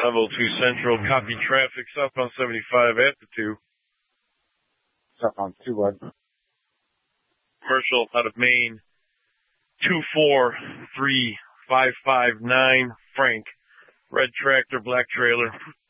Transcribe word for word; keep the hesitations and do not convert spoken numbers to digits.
Level two Central, copy traffic southbound seventy-five at the two. Southbound two, what? Commercial out of Maine, two four three five five nine, Frank. Red tractor, black trailer.